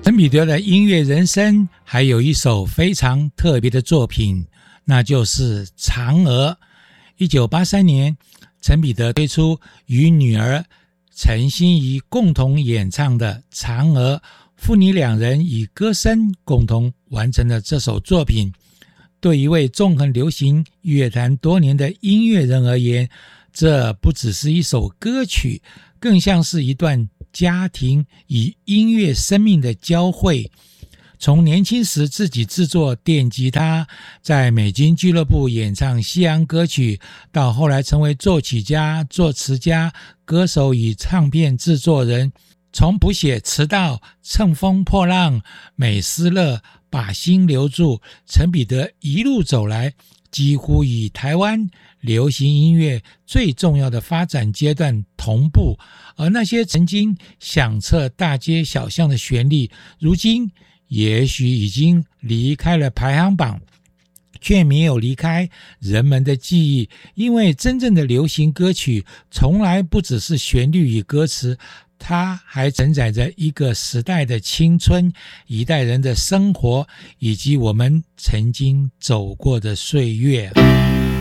陈彼得的音乐人生还有一首非常特别的作品，那就是《嫦娥》。1983年，陈彼得推出与女儿陈心怡共同演唱的《嫦娥》，父女两人以歌声共同完成了这首作品。对一位纵横流行乐坛多年的音乐人而言，这不只是一首歌曲，更像是一段家庭与音乐生命的交汇。从年轻时自己制作电吉他，在美军俱乐部演唱西洋歌曲，到后来成为作曲家、作词家、歌手与唱片制作人，从谱写迟到、乘风破浪、美斯乐、把心留住，陈彼得一路走来，几乎与台湾流行音乐最重要的发展阶段同步，而那些曾经响彻大街小巷的旋律，如今也许已经离开了排行榜，却没有离开人们的记忆，因为真正的流行歌曲从来不只是旋律与歌词，它还承载着一个时代的青春，一代人的生活，以及我们曾经走过的岁月。